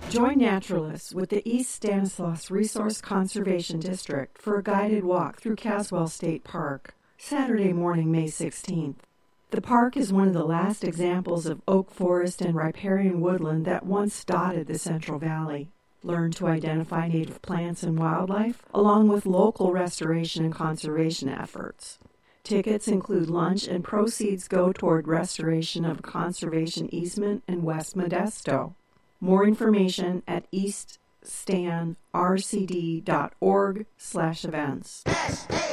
Join naturalists with the East Stanislaus Resource Conservation District for a guided walk through Caswell State Park, Saturday morning, May 16th. The park is one of the last examples of oak forest and riparian woodland that once dotted the Central Valley. Learn to identify native plants and wildlife, along with local restoration and conservation efforts. Tickets include lunch, and proceeds go toward restoration of a conservation easement in West Modesto. More information at eaststanrcd.org/events.